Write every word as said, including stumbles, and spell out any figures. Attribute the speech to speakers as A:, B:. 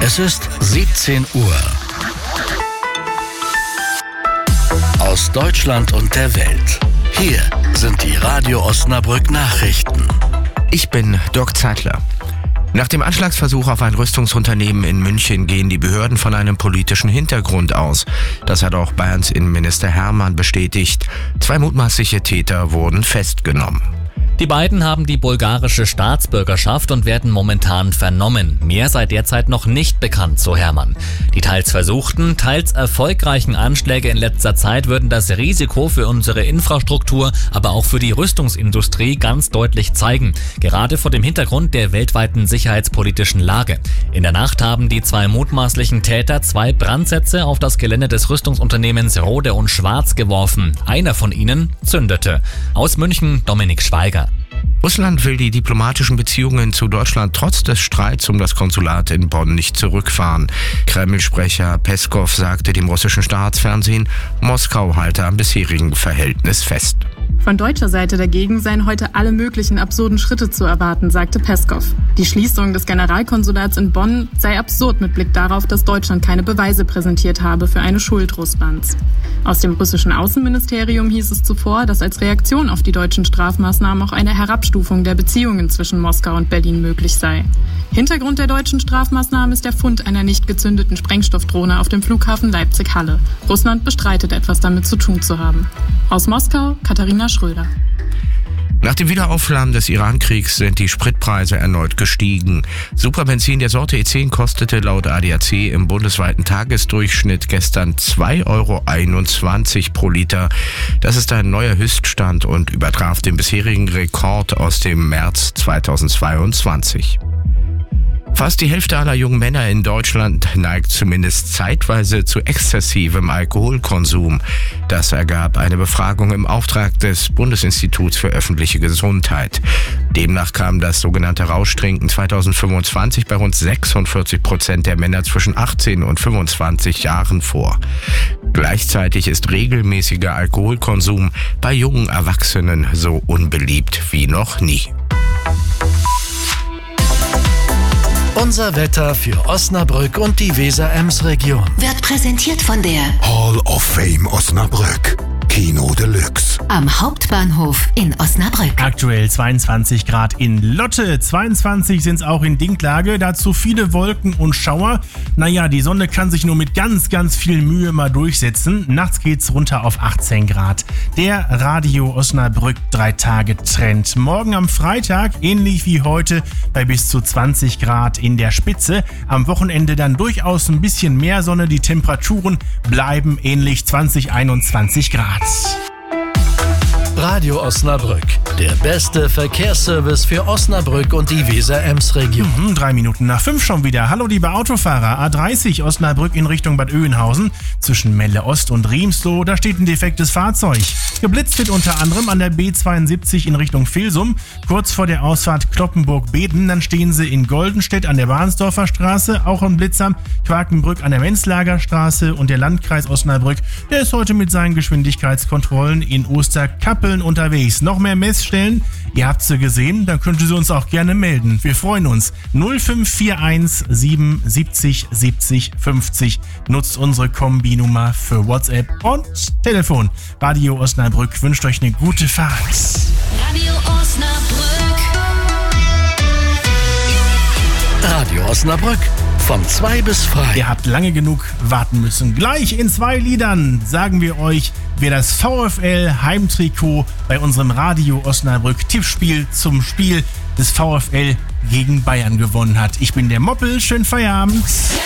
A: Es ist siebzehn Uhr. Aus Deutschland und der Welt. Hier sind die Radio Osnabrück Nachrichten.
B: Ich bin Dirk Zeitler. Nach dem Anschlagsversuch auf ein Rüstungsunternehmen in München gehen die Behörden von einem politischen Hintergrund aus. Das hat auch Bayerns Innenminister Hermann bestätigt. Zwei mutmaßliche Täter wurden festgenommen.
C: Die beiden haben die bulgarische Staatsbürgerschaft und werden momentan vernommen. Mehr sei derzeit noch nicht bekannt, so Hermann. Die teils versuchten, teils erfolgreichen Anschläge in letzter Zeit würden das Risiko für unsere Infrastruktur, aber auch für die Rüstungsindustrie ganz deutlich zeigen. Gerade vor dem Hintergrund der weltweiten sicherheitspolitischen Lage. In der Nacht haben die zwei mutmaßlichen Täter zwei Brandsätze auf das Gelände des Rüstungsunternehmens Rohde und Schwarz geworfen. Einer von ihnen zündete. Aus München Dominik Schweiger.
B: Russland will die diplomatischen Beziehungen zu Deutschland trotz des Streits um das Konsulat in Bonn nicht zurückfahren. Kreml-Sprecher Peskow sagte dem russischen Staatsfernsehen, Moskau halte am bisherigen Verhältnis fest.
D: Von deutscher Seite dagegen seien heute alle möglichen absurden Schritte zu erwarten, sagte Peskow. Die Schließung des Generalkonsulats in Bonn sei absurd mit Blick darauf, dass Deutschland keine Beweise präsentiert habe für eine Schuld Russlands. Aus dem russischen Außenministerium hieß es zuvor, dass als Reaktion auf die deutschen Strafmaßnahmen auch eine Herabstufung der Beziehungen zwischen Moskau und Berlin möglich sei. Hintergrund der deutschen Strafmaßnahmen ist der Fund einer nicht gezündeten Sprengstoffdrohne auf dem Flughafen Leipzig-Halle. Russland bestreitet, etwas damit zu tun zu haben. Aus Moskau, Katharina Schröder.
B: Nach dem Wiederaufflammen des Iran-Kriegs sind die Spritpreise erneut gestiegen. Superbenzin der Sorte E zehn kostete laut A D A C im bundesweiten Tagesdurchschnitt gestern zwei Euro einundzwanzig pro Liter. Das ist ein neuer Höchststand und übertraf den bisherigen Rekord aus dem März zweitausendzweiundzwanzig. Fast die Hälfte aller jungen Männer in Deutschland neigt zumindest zeitweise zu exzessivem Alkoholkonsum. Das ergab eine Befragung im Auftrag des Bundesinstituts für öffentliche Gesundheit. Demnach kam das sogenannte Rauschtrinken zweitausendfünfundzwanzig bei rund sechsundvierzig Prozent der Männer zwischen achtzehn und fünfundzwanzig Jahren vor. Gleichzeitig ist regelmäßiger Alkoholkonsum bei jungen Erwachsenen so unbeliebt wie noch nie.
A: Unser Wetter für Osnabrück und die Weser-Ems-Region
E: Wird präsentiert von der
F: Hall of Fame Osnabrück. Kino Deluxe.
E: Am Hauptbahnhof in Osnabrück.
G: Aktuell zweiundzwanzig Grad in Lotte, zweiundzwanzig sind es auch in Dinklage, dazu viele Wolken und Schauer. Naja, die Sonne kann sich nur mit ganz, ganz viel Mühe mal durchsetzen. Nachts geht's runter auf achtzehn Grad. Der Radio Osnabrück drei Tage Trend. Morgen am Freitag, ähnlich wie heute, bei bis zu zwanzig Grad in der Spitze. Am Wochenende dann durchaus ein bisschen mehr Sonne. Die Temperaturen bleiben ähnlich zwanzig, einundzwanzig Grad.
A: Radio Osnabrück, der beste Verkehrsservice für Osnabrück und die Weser-Ems-Region.
G: Mhm, drei Minuten nach fünf schon wieder. Hallo liebe Autofahrer, A dreißig Osnabrück in Richtung Bad Oeynhausen. Zwischen Melle Ost und Riemsloh, da steht ein defektes Fahrzeug. Geblitzt wird unter anderem an der B zweiundsiebzig in Richtung Vilsum, kurz vor der Ausfahrt Kloppenburg-Beden. Dann stehen sie in Goldenstedt an der Bahnsdorfer Straße, auch ein Blitzer. Quakenbrück an der Menzlager Straße und der Landkreis Osnabrück, der ist heute mit seinen Geschwindigkeitskontrollen in Osterkappeln unterwegs. Noch mehr Messstellen? Ihr habt sie gesehen, dann könnt ihr sie uns auch gerne melden. Wir freuen uns. null fünf vier eins sieben siebzig siebzig fünfzig nutzt unsere Kombinummer für WhatsApp und Telefon. Radio Osnabrück wünscht euch eine gute Fahrt.
E: Radio Osnabrück.
A: Radio Osnabrück, von zwei bis frei.
G: Ihr habt lange genug warten müssen. Gleich in zwei Liedern sagen wir euch, wer das VfL Heimtrikot bei unserem Radio Osnabrück Tippspiel zum Spiel des VfL gegen Bayern gewonnen hat. Ich bin der Moppel, schönen Feierabend.